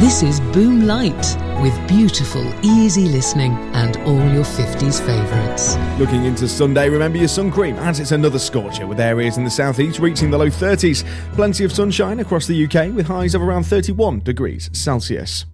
This is Boom Light with beautiful, easy listening and all your 50s favourites. Looking into Sunday, remember your sun cream as it's another scorcher with areas in the southeast reaching the low 30s. Plenty of sunshine across the UK with highs of around 31 degrees Celsius.